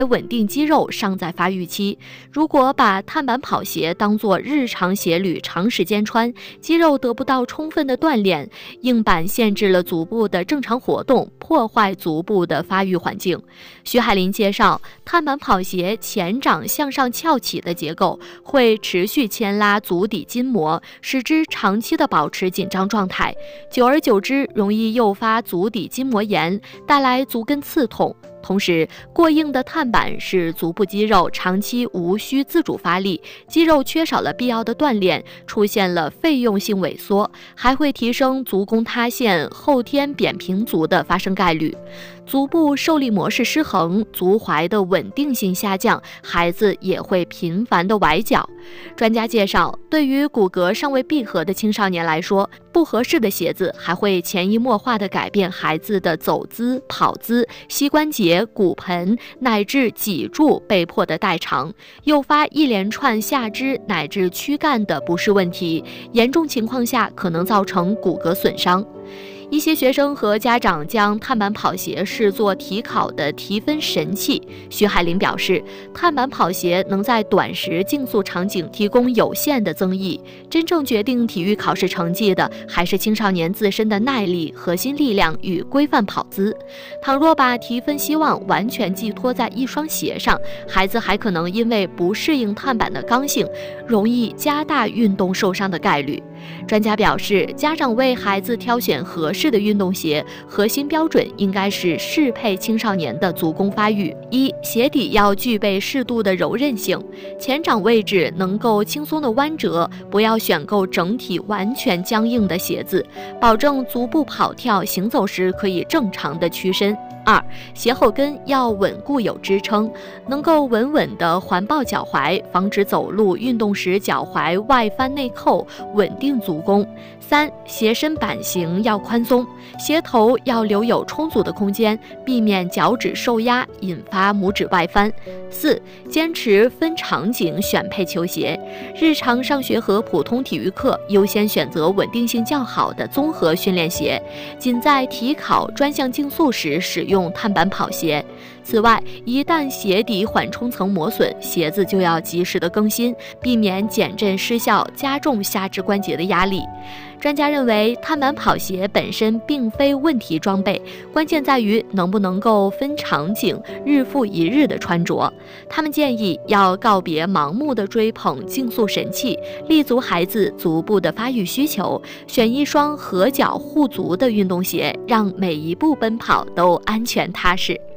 稳定肌肉尚在发育期，如果把碳板跑鞋当作日常鞋履长时间穿，肌肉得不到充分的锻炼，硬板限制了足部的正常活动，破坏足部的发育环境。徐海林介绍，碳板跑鞋前掌向上翘起的结构会持续牵拉足底筋膜，使之长期的保持紧张状态，久而久之容易诱发足底筋膜炎，带来足跟刺痛。同时，过硬的碳板使足部肌肉长期无需自主发力，肌肉缺少了必要的锻炼，出现了费用性萎缩，还会提升足弓塌陷、后天扁平足的发生概率。足部受力模式失衡，足踝的稳定性下降，孩子也会频繁的崴脚。专家介绍，对于骨骼尚未闭合的青少年来说，不合适的鞋子还会潜移默化地改变孩子的走姿、跑姿、膝关节、骨盆乃至脊柱被迫的代偿，诱发一连串下肢乃至躯干的不适问题，严重情况下可能造成骨骼损伤。一些学生和家长将碳板跑鞋视作体考的提分神器。徐海林表示，碳板跑鞋能在短时竞速场景提供有限的增益，真正决定体育考试成绩的还是青少年自身的耐力、核心力量与规范跑姿。倘若把提分希望完全寄托在一双鞋上，孩子还可能因为不适应碳板的刚性，容易加大运动受伤的概率。专家表示，家长为孩子挑选合适的运动鞋，核心标准应该是适配青少年的足弓发育。一、鞋底要具备适度的柔韧性，前掌位置能够轻松的弯折，不要选购整体完全僵硬的鞋子，保证足部跑跳行走时可以正常的屈伸。二、鞋后跟要稳固有支撑，能够稳稳地环抱脚踝，防止走路运动时脚踝外翻内扣，稳定足弓。三、鞋身版型要宽松，鞋头要留有充足的空间，避免脚趾受压引发拇指外翻。四、坚持分场景选配球鞋，日常上学和普通体育课优先选择稳定性较好的综合训练鞋，仅在体考专项竞速时使用碳板跑鞋。此外，一旦鞋底缓冲层磨损，鞋子就要及时的更新，避免减震失效，加重下肢关节的压力。专家认为，碳板跑鞋本身并非问题装备，关键在于能不能够分场景、日复一日的穿着。他们建议要告别盲目的追捧竞速神器，立足孩子足部的发育需求，选一双合脚护足的运动鞋，让每一步奔跑都安全踏实。